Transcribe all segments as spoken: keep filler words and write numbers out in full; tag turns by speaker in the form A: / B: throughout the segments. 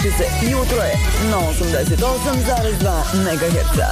A: Slušajte se, jutro je na osamdeset osam zarez dva megaherca.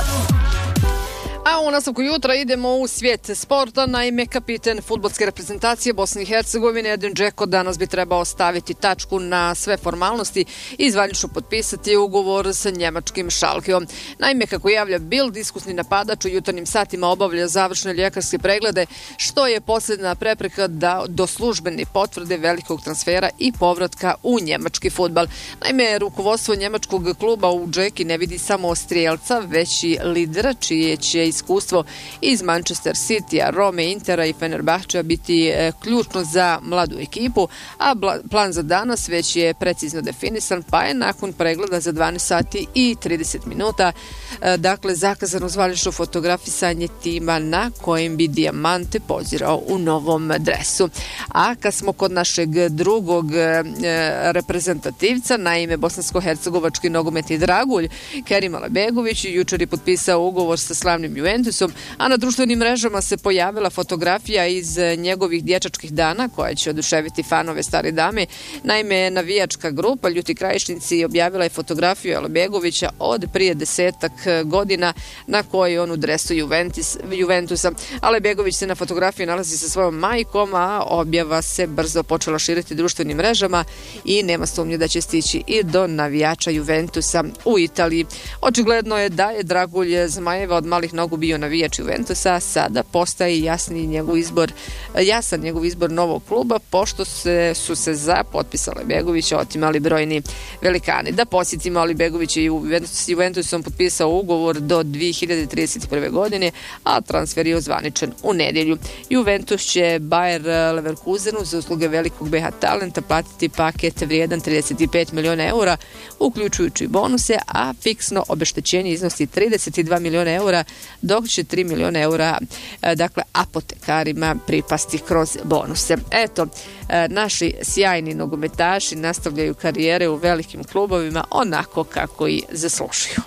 B: A u nastavku jutra idemo u svijet sporta. Naime, kapiten fudbalske reprezentacije Bosne i Hercegovine Edin Džeko danas bi trebao staviti tačku na sve formalnosti i zvanično potpisati ugovor sa njemačkim Schalkeom. Naime, kako javlja Bild, iskusni napadač u jutarnjim satima obavlja završne ljekarske preglede, što je posljedna prepreka da do službene potvrde velikog transfera i povratka u njemački fudbal. Naime, rukovodstvo njemačkog kluba u Džeki ne vidi samo strijelca, već i lidera čije će iskustvo iz Manchester Citya, Rome, Intera i Fenerbahčea biti e, ključno za mladu ekipu, a bla, plan za danas već je precizno definisan, pa je nakon pregleda za dvanaest sati i trideset minuta e, dakle zakazano zvanično fotografisanje tima na kojem bi Diamante pozirao u novom dresu. A kad smo kod našeg drugog e, reprezentativca, naime bosansko-hercegovački nogometni dragulj Kerim Alebegović jučer je potpisao ugovor sa slavnim Juventusom, a na društvenim mrežama se pojavila fotografija iz njegovih dječačkih dana koja će oduševiti fanove stare dame. Naime, navijačka grupa Ljuti Krajišnici objavila je fotografiju Alebegovića od prije desetak godina na kojoj on u dresu Juventus, Juventusa. Alebegović se na fotografiji nalazi sa svojom majkom, a objava se brzo počela širiti društvenim mrežama i nema sumnje da će stići i do navijača Juventusa u Italiji. Očigledno je da je dragulj Zmajeva od malih nogu bio navijač Juventusa, sada postaje jasni njegov izbor, jasan njegov izbor novog kluba, pošto se, su se za potpis Alebegovića otimali brojni velikani. Da podsjetimo, Alebegović je s Juventusom potpisao ugovor do dvije hiljade trideset prve. godine, a transfer je ozvaničen u nedjelju. Juventus će Bayer Leverkusenu za usluge velikog B H talenta platiti paket vrijedan trideset pet miliona eura, uključujući bonuse, a fiksno obeštećenje iznosi trideset dva miliona eura, dok će tri miliona eura dakle apotekarima pripasti kroz bonuse. Eto, naši sjajni nogometaši nastavljaju karijere u velikim klubovima onako kako i zaslušuju.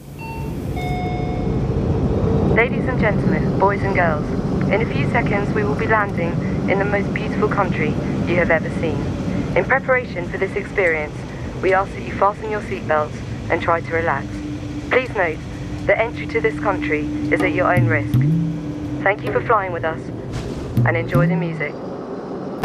C: Ladies and gentlemen, boys and girls, in a few seconds we will be landing in the most beautiful country you have ever seen. In preparation for this experience, we ask that you fasten your seatbelts and try to relax. Please note, the entry to this country is at your own risk. Thank you for flying with us and enjoy the music.